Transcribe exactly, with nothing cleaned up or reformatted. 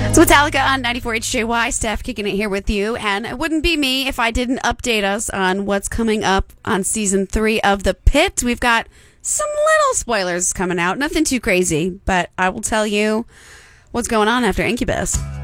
So Metallica on ninety-four H J Y. Steph kicking it here with you. And it wouldn't be me if I didn't update us on what's coming up on season three of The Pit. We've got some little spoilers coming out. Nothing too crazy, but I will tell you what's going on after Incubus.